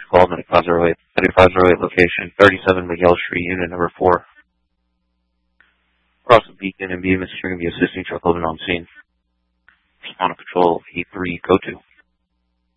call 9508. 9508 location, 37 Miguel Street, unit number 4. Cross the beacon and be Mr. String be assisting truck holding on scene. Respond to patrol E3, go to.